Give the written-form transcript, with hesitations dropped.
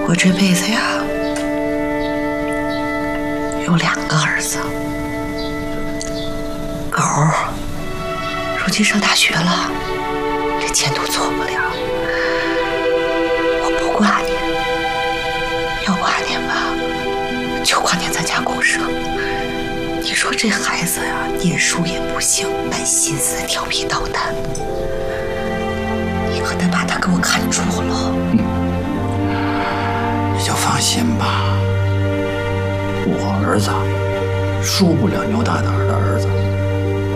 我这辈子呀，有2个儿子。狗如今上大学了，这前途错不了。我不挂念，要挂念吧，就挂念咱家公社。你说这孩子呀，念书也不行，但心思调皮捣蛋。你可得把他给我看住了。 你就放心吧，我儿子输不了牛大胆的儿子。